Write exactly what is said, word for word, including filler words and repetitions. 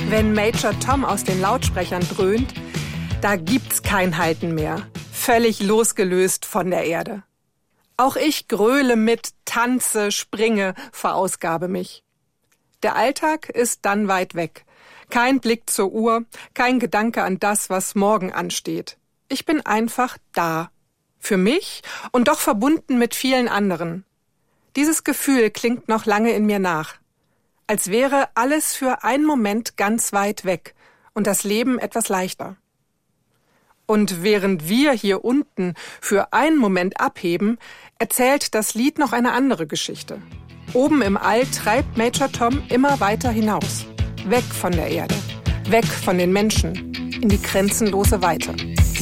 Wenn Major Tom aus den Lautsprechern dröhnt, da gibt's kein Halten mehr. Völlig losgelöst von der Erde. Auch ich gröle mit, tanze, springe, verausgabe mich. Der Alltag ist dann weit weg. Kein Blick zur Uhr, kein Gedanke an das, was morgen ansteht. Ich bin einfach da. Für mich und doch verbunden mit vielen anderen. Dieses Gefühl klingt noch lange in mir nach. Als wäre alles für einen Moment ganz weit weg und das Leben etwas leichter. Und während wir hier unten für einen Moment abheben, erzählt das Lied noch eine andere Geschichte. Oben im All treibt Major Tom immer weiter hinaus. Weg von der Erde, weg von den Menschen, in die grenzenlose Weite.